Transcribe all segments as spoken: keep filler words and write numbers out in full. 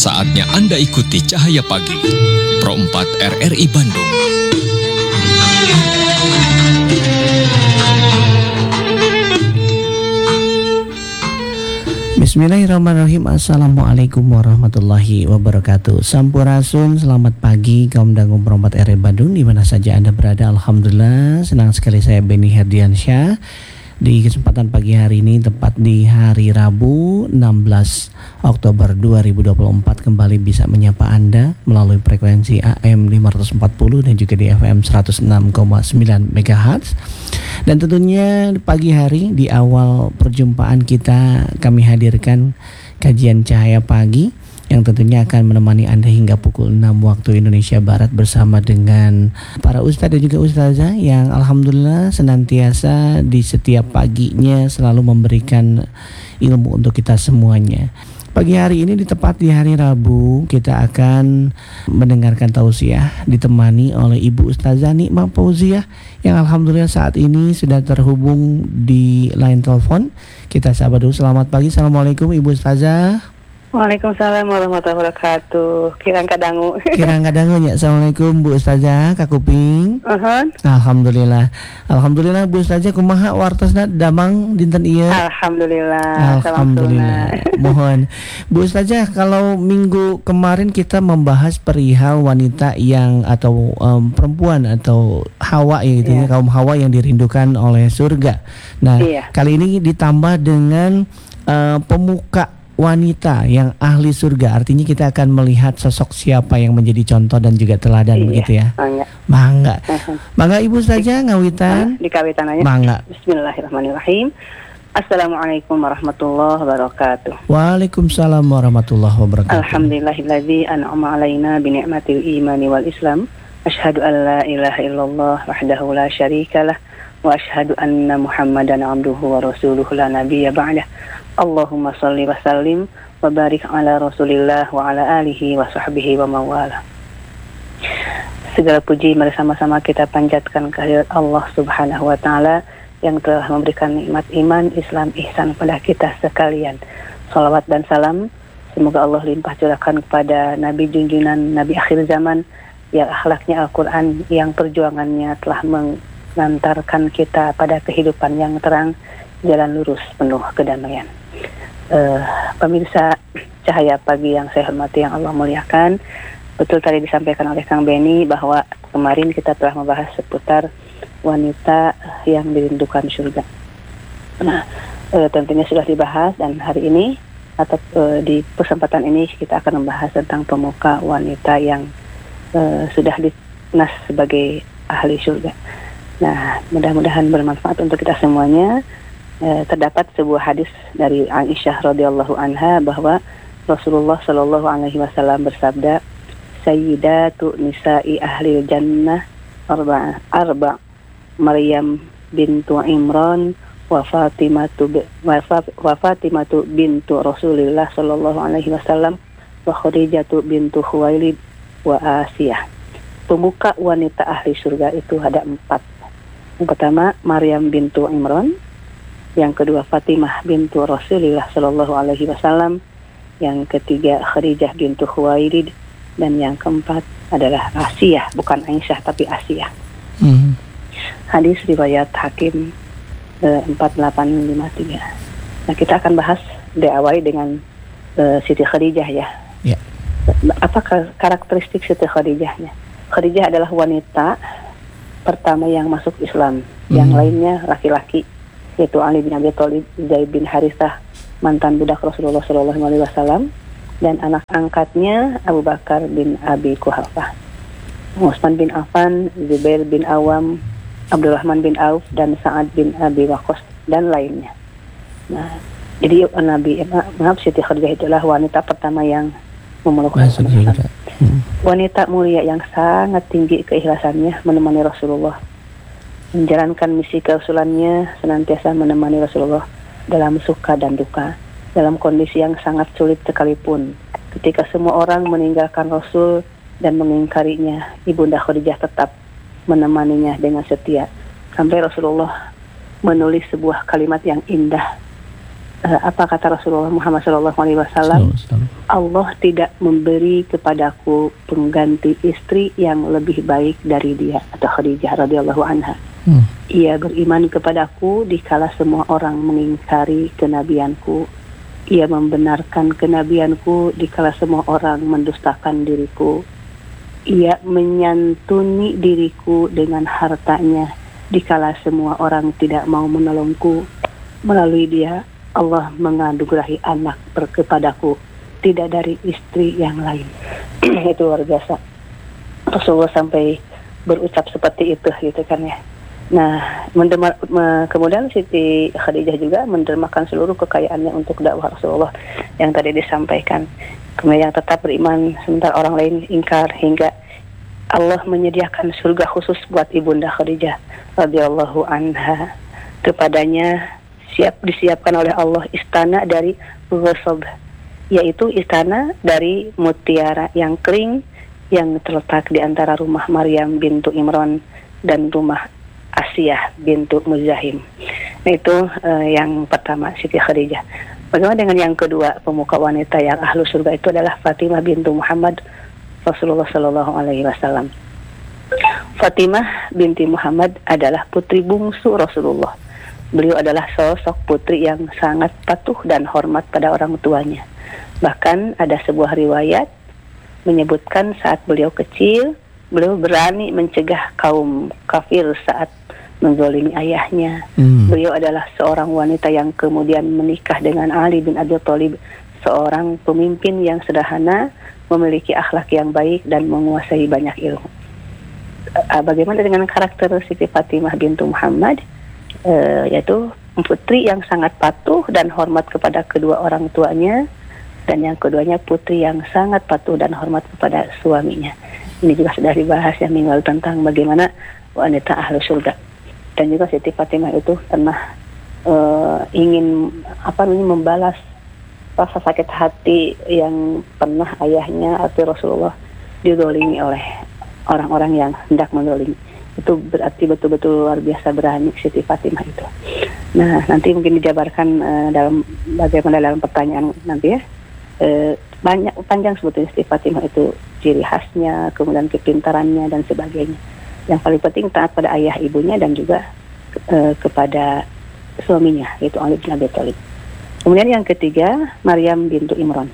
Saatnya Anda ikuti Cahaya Pagi, Pro empat R R I Bandung. Bismillahirrahmanirrahim. Assalamualaikum warahmatullahi wabarakatuh. Sampurasun, selamat pagi kaum dangu Pro empat R R I Bandung di mana saja Anda berada. Alhamdulillah, senang sekali saya Beni Herdiansyah di kesempatan pagi hari ini, tepat di hari Rabu enam belas Oktober dua ribu dua puluh empat, kembali bisa menyapa Anda melalui frekuensi A M lima ratus empat puluh dan juga di F M seratus enam koma sembilan megahertz. Dan tentunya pagi hari di awal perjumpaan kita, kami hadirkan kajian Cahaya Pagi yang tentunya akan menemani Anda hingga pukul enam waktu Indonesia Barat bersama dengan para ustadz dan juga ustazah yang alhamdulillah senantiasa di setiap paginya selalu memberikan ilmu untuk kita semuanya. Pagi hari ini di tepat di hari Rabu kita akan mendengarkan tausiah ditemani oleh Ibu Ustazah Nikmah Fauziah yang alhamdulillah saat ini sudah terhubung di line telepon. Kita sapa dulu. Selamat pagi. Assalamualaikum Ibu Ustazah. Waalaikumsalam warahmatullahi wabarakatuh. Kirang kadangu. Kirang kadangu ya. Assalamualaikum Bu Ustazah, Kak Kuping. Uh-huh. Alhamdulillah. Alhamdulillah Bu Ustazah, kumaha wartosna damang dinten ieu? Alhamdulillah. Alhamdulillah. Mohon Bu Ustazah, kalau minggu kemarin kita membahas perihal wanita yang atau um, perempuan atau Hawa ya gitu yeah. ya, kaum Hawa yang dirindukan oleh surga. Nah, yeah. kali ini ditambah dengan uh, pemuka wanita yang ahli surga. Artinya kita akan melihat sosok siapa yang menjadi contoh dan juga teladan, iya, begitu ya. Mangga. Mangga. Mangga Ibu saja ngawitan. Di kawitan aja. Mangga. Bismillahirrahmanirrahim. Assalamualaikum warahmatullahi wabarakatuh. Waalaikumsalam warahmatullahi wabarakatuh. Alhamdulillahilladzi an'ama 'alaina bi ni'matil imani wal Islam. Asyhadu an la ilaha illallah wahdahu la syarikalah wa asyhadu anna Muhammadan 'abduhu wa rasuluhu la nabiyya ba'dah. Allahumma salli wa sallim wa barik ala Rasulillah wa ala alihi wa sahbihi wa mawala. Segala puji bersama-sama kita panjatkan kehadirat Allah Subhanahu wa taala yang telah memberikan nikmat iman, Islam, ihsan kepada kita sekalian. Salawat dan salam semoga Allah limpah curahkan kepada Nabi junjunan, Nabi akhir zaman yang akhlaknya Al-Quran, yang perjuangannya telah mengantarkan kita pada kehidupan yang terang, jalan lurus penuh kedamaian. Uh, pemirsa Cahaya Pagi yang saya hormati, yang Allah muliakan, betul tadi disampaikan oleh Kang Beni bahwa kemarin kita telah membahas seputar wanita yang dirindukan surga. Nah, uh, tentunya sudah dibahas, dan hari ini atau uh, di kesempatan ini kita akan membahas tentang pemuka wanita yang uh, sudah dinas sebagai ahli surga. Nah, mudah-mudahan bermanfaat untuk kita semuanya. Eh, terdapat sebuah hadis dari Aisyah radhiyallahu anha bahwa Rasulullah sallallahu alaihi wasallam bersabda, Sayyidatu nisa'i ahli jannah arba' arba' Maryam bintu Imran wa Fatimatu wa Fatimatu bintu Rasulillah sallallahu alaihi wasallam wa Khadijatu bintu Khuwailid wa Asiyah. Pemuka wanita ahli surga itu ada empat. Yang pertama Maryam bintu Imran, yang kedua Fatimah bintu Rasulillah sallallahu alaihi wasallam, yang ketiga Khadijah bintu Khuwailid, dan yang keempat adalah Asiyah, bukan Aisyah tapi Asiyah. Mm-hmm. Hadis riwayat Hakim eh, empat delapan lima tiga. Nah, kita akan bahas diawali dengan eh, Siti Khadijah ya. Yeah. Apa karakteristik Siti Khadijahnya? Khadijah adalah wanita pertama yang masuk Islam. Mm-hmm. Yang lainnya laki-laki, yaitu Ali bin Abi Thalib, Zaid bin Harithah, mantan budak Rasulullah Shallallahu Alaihi Wasallam, dan anak angkatnya Abu Bakar bin Abi Quhafah, Utsman bin Affan, Zubair bin Awam, Abdurrahman bin Auf, dan Sa'ad bin Abi Waqqas, dan lainnya. Nah, jadi Nabi, maaf, Siti Khadijah itulah wanita pertama yang memeluk Rasulullah. Hmm. Wanita mulia yang sangat tinggi keikhlasannya menemani Rasulullah, menjalankan misi kerasulannya, senantiasa menemani Rasulullah dalam suka dan duka, dalam kondisi yang sangat sulit sekalipun. Ketika semua orang meninggalkan Rasul dan mengingkarinya, Ibunda Khadijah tetap menemaninya dengan setia. Sampai Rasulullah menulis sebuah kalimat yang indah uh, apa kata Rasulullah Muhammad Shallallahu Alaihi Wasallam, Allah tidak memberi kepadaku pengganti istri yang lebih baik dari dia, atau Khadijah radhiyallahu anha. Hmm. Ia beriman kepadaku dikala semua orang mengingkari kenabianku. Ia membenarkan kenabianku dikala semua orang mendustakan diriku. Ia menyantuni diriku dengan hartanya dikala semua orang tidak mau menolongku. Melalui dia Allah menganugerahi anak kepadaku, tidak dari istri yang lain. Itu luar biasa. Rasulullah sampai berucap seperti itu gitu kan ya. Nah, mendemar, me, kemudian Siti Khadijah juga mendermakan seluruh kekayaannya untuk dakwah Rasulullah yang tadi disampaikan. Kemudian yang tetap beriman sementara orang lain ingkar, hingga Allah menyediakan surga khusus buat ibunda Khadijah radhiyallahu anha. Kepadanya siap disiapkan oleh Allah istana dari ghusab, yaitu istana dari mutiara yang kering yang terletak di antara rumah Maryam bintu Imran dan rumah Asiyah bintu Muzahim. Nah, itu uh, yang pertama, Siti Khadijah. Bagaimana dengan yang kedua, pemuka wanita yang ahlu surga itu adalah Fatimah bintu Muhammad Rasulullah Sallallahu Alaihi Wasallam. Fatimah binti Muhammad adalah putri bungsu Rasulullah. Beliau adalah sosok putri yang sangat patuh dan hormat pada orang tuanya. Bahkan ada sebuah riwayat menyebutkan saat beliau kecil, beliau berani mencegah kaum kafir saat menzalimi ayahnya. Hmm. Beliau adalah seorang wanita yang kemudian menikah dengan Ali bin Abi Thalib, seorang pemimpin yang sederhana, memiliki akhlak yang baik dan menguasai banyak ilmu. Bagaimana dengan karakter Siti Fatimah bintu Muhammad? Uh, yaitu putri yang sangat patuh dan hormat kepada kedua orang tuanya, dan yang keduanya putri yang sangat patuh dan hormat kepada suaminya. Ini juga sudah dibahas yang minggu lalu tentang bagaimana wanita ahlu surga. Dan juga Siti Fatimah itu pernah uh, ingin apa namanya membalas rasa sakit hati yang pernah ayahnya atau Rasulullah dizalimi oleh orang-orang yang hendak menzalimi. Itu berarti betul-betul luar biasa berani Siti Fatimah itu. Nah, nanti mungkin dijabarkan uh, dalam bagaimana dalam pertanyaan nanti ya. Uh, banyak panjang sebetulnya Siti Fatimah itu ciri khasnya, kemudian kepintarannya dan sebagainya. Yang paling penting taat pada ayah ibunya dan juga uh, kepada suaminya, yaitu Ali bin Abi Thalib. Kemudian yang ketiga, Maryam bintu Imran.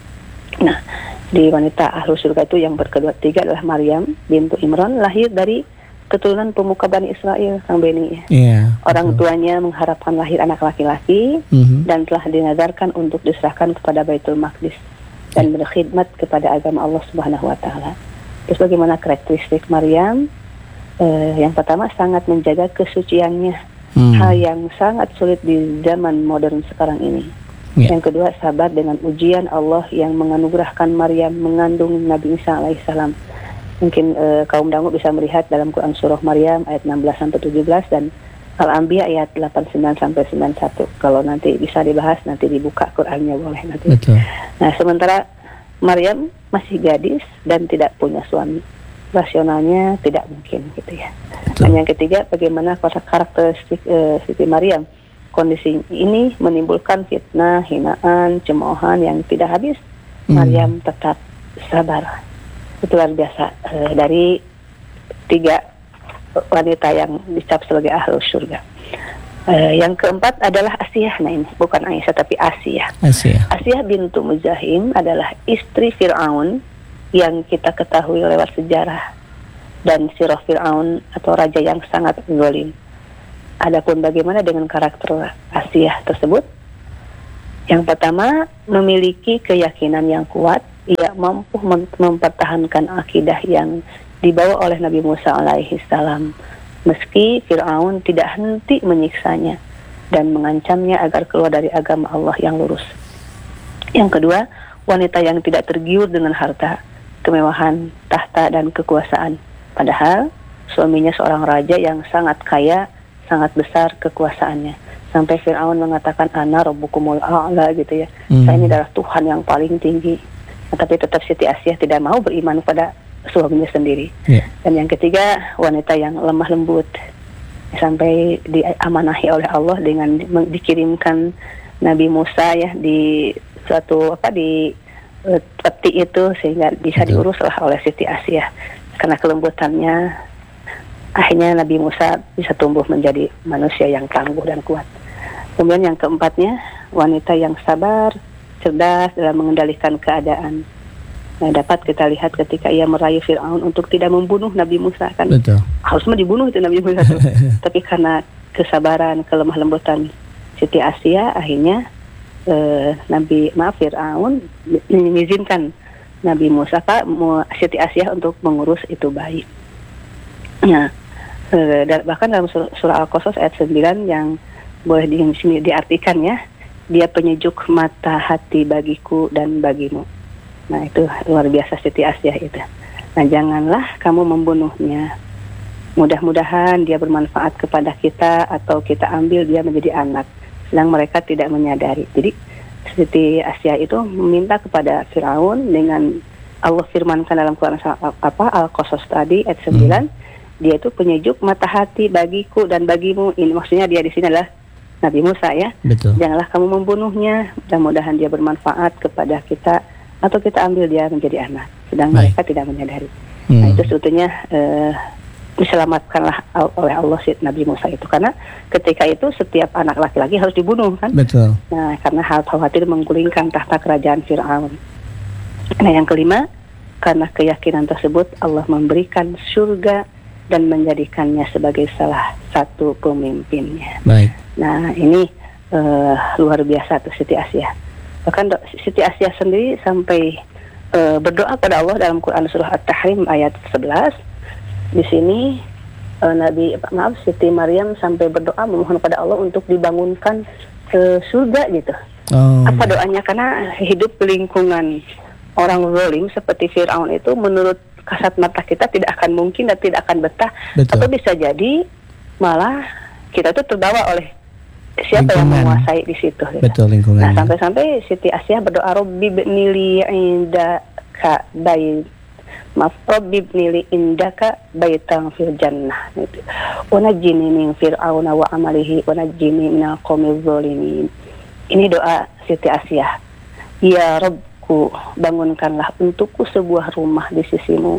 Nah, di wanita ahlu surga itu yang berkedua tiga adalah Maryam bintu Imran, lahir dari keturunan pemuka Bani Israel, Kang Beni. Yeah, Orang betul. tuanya mengharapkan lahir anak laki-laki mm-hmm. dan telah dinazarkan untuk diserahkan kepada Baitul Maqdis dan berkhidmat kepada agama Allah Subhanahu wa taala. Terus bagaimana karakteristik Maryam? Uh, yang pertama, sangat menjaga kesuciannya, hmm. hal yang sangat sulit di zaman modern sekarang ini. Yeah. Yang kedua, sabar dengan ujian Allah yang menganugerahkan Maryam mengandung Nabi Isa alaihissalam. Mungkin uh, kaum dangu bisa melihat dalam Quran surah Maryam ayat enam belas sampai tujuh belas dan Al-Anbiya ayat delapan puluh sembilan sampai sembilan puluh satu. Kalau nanti bisa dibahas, nanti dibuka Qurannya boleh nanti. Betul. Nah, sementara Maryam masih gadis dan tidak punya suami. Rasionalnya tidak mungkin gitu ya. Betul. Dan yang ketiga, bagaimana karakteristik uh, Siti Maryam? Kondisi ini menimbulkan fitnah, hinaan, cemoohan yang tidak habis. Hmm. Maryam tetap sabar. Itu luar biasa. Uh, dari tiga wanita yang dicap sebagai ahlu surga. Uh, yang keempat adalah Asiyah. Nah, ini bukan Aisyah tapi Asiyah. Asiyah. Asiyah bintu Muzahim adalah istri Fir'aun yang kita ketahui lewat sejarah dan sirah Fir'aun atau raja yang sangat zalim. Adapun bagaimana dengan karakter Asiyah tersebut? Yang pertama, memiliki keyakinan yang kuat. Ia mampu mem- mempertahankan akidah yang dibawa oleh Nabi Musa alaihi salam, meski Fir'aun tidak henti menyiksanya dan mengancamnya agar keluar dari agama Allah yang lurus. Yang kedua, wanita yang tidak tergiur dengan harta, kemewahan, tahta, dan kekuasaan. Padahal suaminya seorang raja yang sangat kaya, sangat besar kekuasaannya. Sampai Fir'aun mengatakan, Ana rabbukumul a'la gitu ya. Hmm. Saya ini adalah Tuhan yang paling tinggi. Nah, tapi tetap Siti Asiyah tidak mau beriman pada suaminya sendiri. Yeah. Dan yang ketiga, wanita yang lemah lembut. Sampai diamanahi oleh Allah dengan dikirimkan Nabi Musa ya di suatu apa di eh, peti itu sehingga bisa Betul. diurus lah oleh Siti Asyah karena kelembutannya. Akhirnya Nabi Musa bisa tumbuh menjadi manusia yang tangguh dan kuat. Kemudian yang keempatnya, wanita yang sabar, cerdas dalam mengendalikan keadaan. Nah, dapat kita lihat ketika ia merayu Fir'aun untuk tidak membunuh Nabi Musa kan. Betul. Harusnya dibunuh itu Nabi Musa tuh. Tapi karena kesabaran, kelemah lembutan Siti Asyah, akhirnya eh, Nabi maaf Fir'aun mengizinkan Nabi Musa Pak Siti Asyah untuk mengurus itu bayi. Nah, eh, dan bahkan dalam surah, surah Al-Qasas ayat sembilan yang boleh di sini diartikan ya, dia penyejuk mata hati bagiku dan bagimu. Nah, itu luar biasa Siti Asyah itu. Nah, janganlah kamu membunuhnya. Mudah-mudahan dia bermanfaat kepada kita atau kita ambil dia menjadi anak. Sedang mereka tidak menyadari. Jadi Siti Asyah itu meminta kepada Firaun dengan Allah firmankan dalam Quran apa Al-Qasas tadi ayat sembilan, hmm. dia itu penyejuk mata hati bagiku dan bagimu. Ini maksudnya dia di sini adalah Nabi Musa ya. Betul. Janganlah kamu membunuhnya. Mudah-mudahan dia bermanfaat kepada kita atau kita ambil dia menjadi anak. Sedang Baik. mereka tidak menyadari. Hmm. Nah, itu sebetulnya eh, diselamatkanlah oleh Allah si Nabi Musa itu, karena ketika itu setiap anak laki-laki harus dibunuh kan. Betul. Nah, karena hal khawatir menggulingkan tahta kerajaan Fir'aun. Nah, yang kelima, karena keyakinan tersebut Allah memberikan surga dan menjadikannya sebagai salah satu pemimpinnya. Baik. Nah, ini uh, luar biasa tuh Siti Asyah. Bahkan do, Siti Asyah sendiri sampai uh, berdoa pada Allah dalam Quran surah At-Tahrim ayat sebelas. Di sini uh, Nabi maaf Siti Maryam sampai berdoa memohon pada Allah untuk dibangunkan ke surga gitu. Oh. Apa doanya? Karena hidup di lingkungan orang zalim seperti Fir'aun itu menurut kasat mata kita tidak akan mungkin dan tidak akan betah. Betul. Atau bisa jadi malah kita itu terbawa oleh siapa lingkungan. Yang menguasai di situ. Gitu. Betul, lingkungan. Nah, sampai-sampai Siti Asyah berdoa Robbi bnili indaka bait maaf Robbi bnili indaka baitan fil jannah gitu. Wa najjini min fir'auna wa amalihi wa najjini minal qaumiz zalimin. Ini doa Siti Asyah. Ya Rabbku, bangunkanlah untukku sebuah rumah di sisimu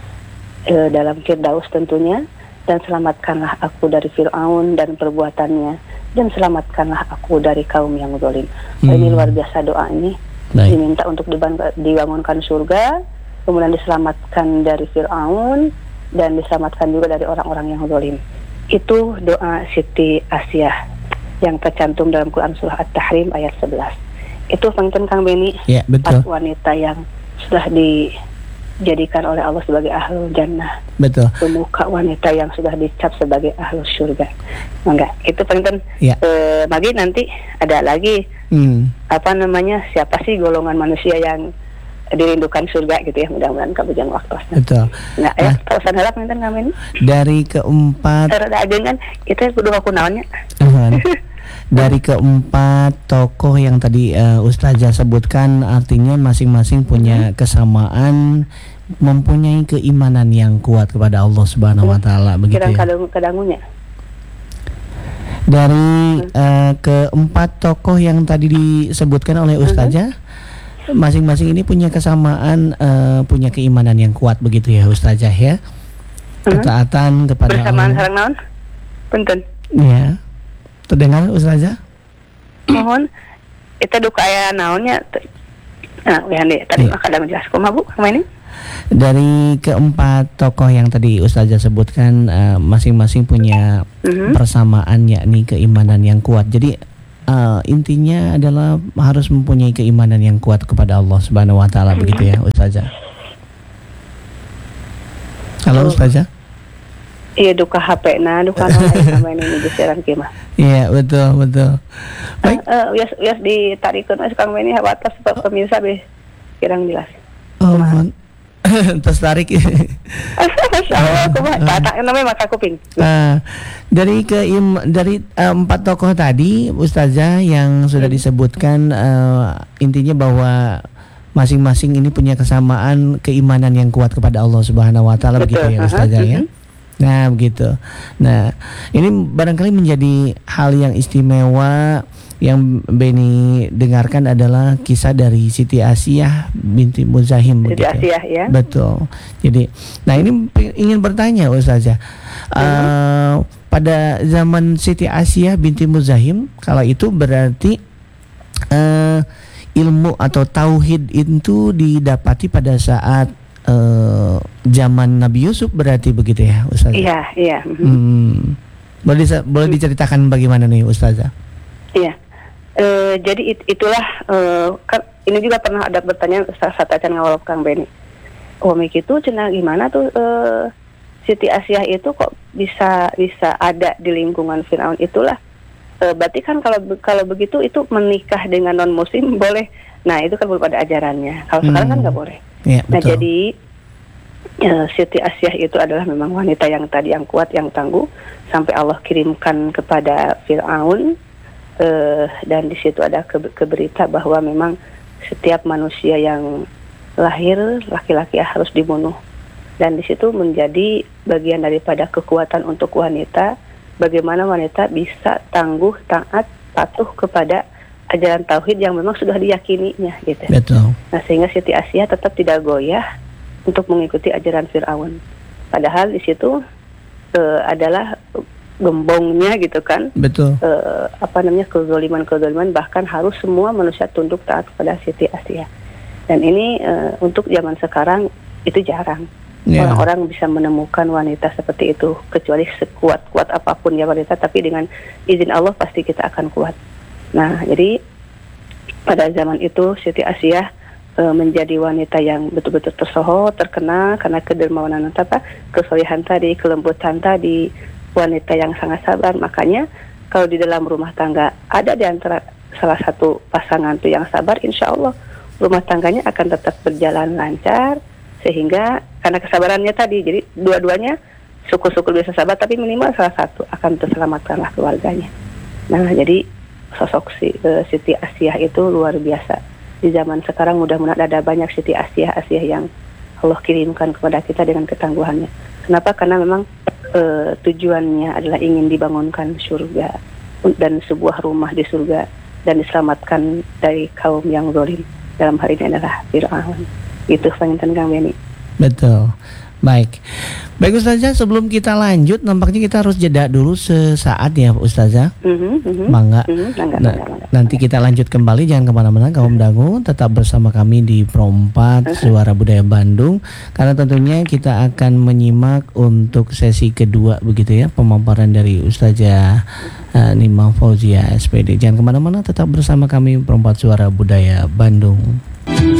e, dalam Firdaus tentunya, dan selamatkanlah aku dari Fir'aun dan perbuatannya, dan selamatkanlah aku dari kaum yang zalim. Hmm. Ini luar biasa doa ini. Baik. Diminta untuk dibangunkan surga, kemudian diselamatkan dari Fir'aun, dan diselamatkan juga dari orang-orang yang zalim. Itu doa Siti Asyah yang tercantum dalam Quran surah At-Tahrim ayat sebelas. Itu penting Kang Beni, ya, betul. empat wanita yang sudah dijadikan oleh Allah sebagai ahlul jannah. Betul. Pemuka wanita yang sudah dicap sebagai ahlul surga. Enggak, itu penting. Ya. E, Magi nanti ada lagi hmm. apa namanya, siapa sih golongan manusia yang dirindukan surga gitu ya, mudah-mudahan kabujan waktu. Betul. Nah, ya, terusan harap nanti Kang Beni. Dari keempat Ada ajengan kita kudu aku naonnya. Dari keempat tokoh yang tadi uh, Ustazah sebutkan, artinya masing-masing punya kesamaan, mempunyai keimanan yang kuat kepada Allah Subhanahu wa taala, begitu ya. Kadangunya. Dari uh, keempat tokoh yang tadi disebutkan oleh Ustazah, uh-huh. masing-masing ini punya kesamaan, uh, punya keimanan yang kuat, begitu ya Ustazah ya. Uh-huh. Ketaatan kepada bersamaan Allah. Bersamaan sareng naon? Punten. Ya. Terdengar Ustazah? Mohon itu duka aya naonnya. Nah, wihan deh tadi mah kada menjelas kumaha Bu, kumaha ini? Dari keempat tokoh yang tadi Ustazah sebutkan, uh, masing-masing punya uh-huh. persamaan, yakni keimanan yang kuat. Jadi uh, intinya adalah harus mempunyai keimanan yang kuat kepada Allah Subhanahu wa taala, uh-huh. begitu ya Ustazah. Halo Ustazah? Iya, duka H P na, duka naon sama ini diseran kieu mah. Iya, betul, betul. Baik. Eh, uh, wias wias ditarikeun we Kang Beni hawatos pemirsa be kirang jelas. Oh, terus tarik. Masyaallah, kumaha tak namanya mata kuping. Nah, dari ke dari uh, empat tokoh tadi Ustazah yang sudah disebutkan, uh, intinya bahwa masing-masing ini punya kesamaan keimanan yang kuat kepada Allah Subhanahu wa taala, begitu ya Ustazah ya. Nah begitu. Nah ini barangkali menjadi hal yang istimewa. Yang Beni dengarkan adalah kisah dari Siti Asiyah binti Muzahim. Siti Asiyah ya. Betul. Jadi, nah ini ingin bertanya Ustazah, uh, uh, pada zaman Siti Asiyah binti Muzahim, kalau itu berarti uh, ilmu atau tauhid itu didapati pada saat uh, zaman Nabi Yusuf, berarti begitu ya Ustazah? Iya, iya. Hmm. Boleh boleh diceritakan bagaimana nih Ustazah? Iya. E, jadi it, itulah e, kan ini juga pernah ada pertanyaan saat acan ngawal Kang Beni. Oh begitu cenah gimana tuh e, Siti Asiyah itu kok bisa bisa ada di lingkungan Firaun itulah. E, berarti kan kalau kalau begitu itu menikah dengan non muslim boleh. Nah itu kan belum ada ajarannya. Kalau hmm. sekarang kan nggak boleh. Ya, nah jadi e, Siti Asiyah itu adalah memang wanita yang tadi yang kuat, yang tangguh, sampai Allah kirimkan kepada Firaun. Uh, dan di situ ada ke, keberita bahwa memang setiap manusia yang lahir laki-laki harus dibunuh, dan di situ menjadi bagian daripada kekuatan untuk wanita, bagaimana wanita bisa tangguh, taat, patuh kepada ajaran tauhid yang memang sudah diyakininya gitu. Betul. Nah sehingga Siti Asiyah tetap tidak goyah untuk mengikuti ajaran Firaun, padahal di situ uh, adalah gembongnya gitu kan. Betul. Uh, apa namanya kezaliman-kezaliman, bahkan harus semua manusia tunduk taat kepada Siti Asiyah. Dan ini uh, untuk zaman sekarang itu jarang. Yeah. Orang-orang bisa menemukan wanita seperti itu, kecuali sekuat-kuat apapun ya wanita, tapi dengan izin Allah pasti kita akan kuat. Nah, jadi pada zaman itu Siti Asiyah uh, menjadi wanita yang betul-betul tersohor, terkenal karena kedermawanan apa, kesolehan tadi, kelembutan tadi, wanita yang sangat sabar. Makanya kalau di dalam rumah tangga ada di antara salah satu pasangan itu yang sabar, insya Allah rumah tangganya akan tetap berjalan lancar, sehingga karena kesabarannya tadi, jadi dua-duanya syukur-syukur bisa sabar, tapi minimal salah satu akan terselamatkanlah keluarganya. Nah jadi sosok si, uh, Siti Asiyah itu luar biasa. Di zaman sekarang mudah-mudahan ada banyak Siti Asiyah Asiyah yang Allah kirimkan kepada kita dengan ketangguhannya. Kenapa? Karena memang Uh, tujuannya adalah ingin dibangunkan surga dan sebuah rumah di surga, dan diselamatkan dari kaum yang zalim, dalam hal ini adalah Fir'aun. Itu panginten Kang Beni. Betul. Baik. Baik Ustazah, sebelum kita lanjut, nampaknya kita harus jeda dulu sesaat ya Ustazah. Mm-hmm, mm-hmm. Mangga. Mm-hmm, mangga, nah, mangga, mangga. Nanti kita lanjut kembali, jangan kemana-mana kaum dangu, tetap bersama kami di Pro empat uh-huh. Suara Budaya Bandung, karena tentunya kita akan menyimak untuk sesi kedua begitu ya, pemaparan dari Ustazah uh, Nimah Fauzia S P D. Jangan kemana-mana, tetap bersama kami Pro empat Suara Budaya Bandung.